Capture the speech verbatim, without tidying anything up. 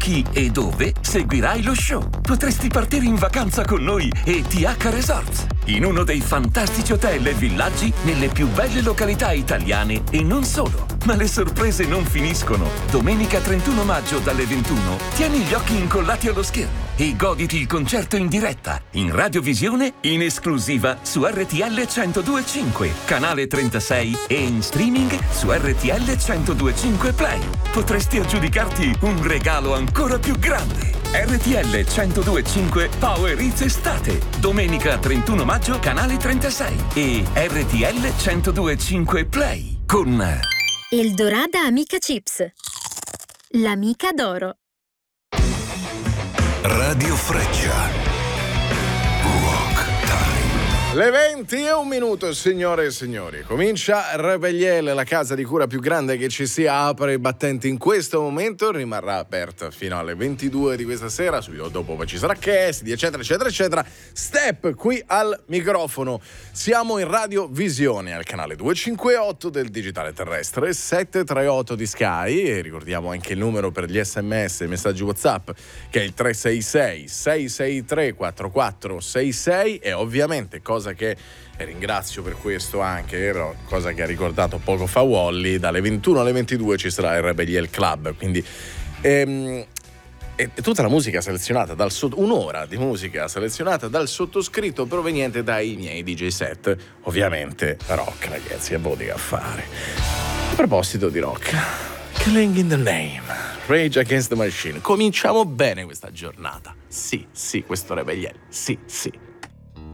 chi e dove seguirai lo show. Potresti partire in vacanza con noi e T H Resorts, in uno dei fantastici hotel e villaggi nelle più belle località italiane e non solo. Ma le sorprese non finiscono. Domenica trentuno maggio dalle ventuno tieni gli occhi incollati allo schermo e goditi il concerto in diretta, in radiovisione, in esclusiva su R T L centodue e cinque, canale trentasei e in streaming su R T L centodue e cinque Play. Potresti aggiudicarti un regalo ancora più grande. R T L centodue e cinque Power Hits Estate, domenica trentuno maggio, canale trentasei e R T L centodue e cinque Play con Eldorado Amica Chips, l'amica d'oro. Radio Freccia. Le venti e un minuto, signore e signori. Comincia Rebelliele, la casa di cura più grande che ci sia, apre i battenti in questo momento, rimarrà aperta fino alle ventidue di questa sera, subito dopo poi ci sarà Cassidy, eccetera, eccetera, eccetera. Step qui al microfono. Siamo in Radio Visione, al canale duecentocinquantotto del digitale terrestre, settecentotrentotto di Sky, e ricordiamo anche il numero per gli sms e messaggi WhatsApp, che è il tre sei sei sei sei tre quattro quattro sei sei, e ovviamente cosa che e ringrazio per questo anche, cosa che ha ricordato poco fa Wally, dalle ventuno alle ventidue ci sarà il Rebelliel Club, quindi ehm, e tutta la musica selezionata dal sotto, un'ora di musica selezionata dal sottoscritto proveniente dai miei D J set, ovviamente rock, ragazzi, è botti a fare. A proposito di rock, Killing in the Name, Rage Against the Machine, cominciamo bene questa giornata, sì, sì, questo Rebelliel, sì, sì.